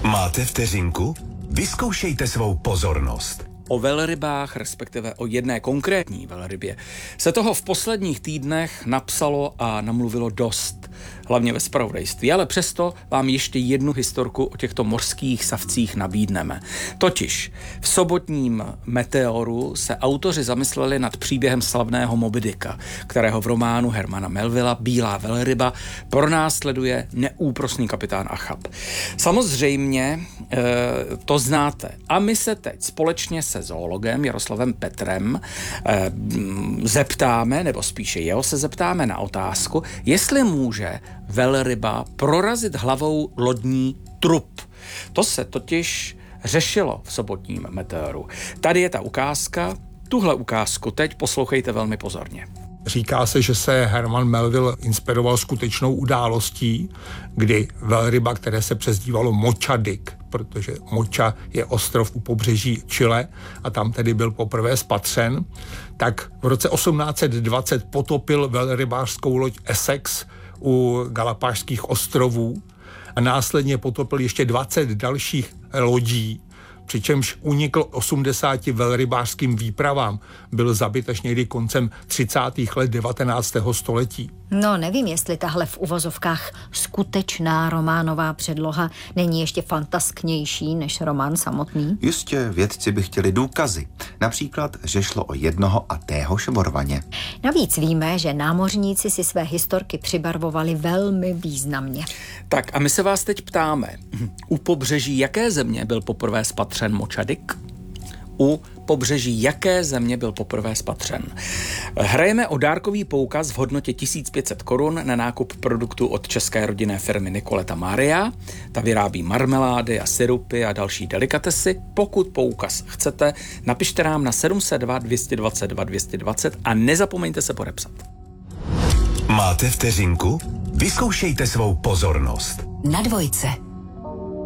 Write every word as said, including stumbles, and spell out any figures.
Máte vteřinku? Vyzkoušejte svou pozornost. O velrybách, respektive o jedné konkrétní velrybě, se toho v posledních týdnech napsalo a namluvilo dost, hlavně ve zpravodajství, ale přesto vám ještě jednu historku o těchto mořských savcích nabídneme. Totiž v sobotním Meteoru se autoři zamysleli nad příběhem slavného Moby Dicka, kterého v románu Hermana Melvilla Bílá velryba pronásleduje neúprosný kapitán Achab. Samozřejmě e, to znáte. A my se teď společně se zoologem Jaroslavem Petrem e, zeptáme, nebo spíše jeho se zeptáme na otázku, jestli může velryba prorazit hlavou lodní trup. To se totiž řešilo v sobotním Meteoru. Tady je ta ukázka. Tuhle ukázku teď poslouchejte velmi pozorně. Říká se, že se Herman Melville inspiroval skutečnou událostí, kdy velryba, které se přezdívalo Mocha Dick, protože Mocha je ostrov u pobřeží Chile a tam tedy byl poprvé spatřen, tak v roce osmnáct set dvacet potopil velrybářskou loď Essex u Galapášských ostrovů a následně potopil ještě dvacet dalších lodí, přičemž unikl osmdesáti velrybářským výpravám. Byl zabit až někdy koncem třicátých let devatenáctého století. No, nevím, jestli tahle v uvozovkách skutečná románová předloha není ještě fantasknější než román samotný. Jistě, vědci by chtěli důkazy. Například, že šlo o jednoho a téhož vorvaně. Navíc víme, že námořníci si své historky přibarvovali velmi významně. Tak a my se vás teď ptáme, u pobřeží jaké země byl poprvé spatřen Mocha Dick? U pobřeží jaké země byl poprvé spatřen? Hrajeme o dárkový poukaz v hodnotě tisíc pět set korun na nákup produktu od české rodinné firmy Nicoletta Maria. Ta vyrábí marmelády a sirupy a další delikatesy. Pokud poukaz chcete, napište nám na sedm set dva dvě stě dvacet dva dvě stě dvacet a nezapomeňte se podepsat. Máte vteřinku? Vyzkoušejte svou pozornost. Na dvojce.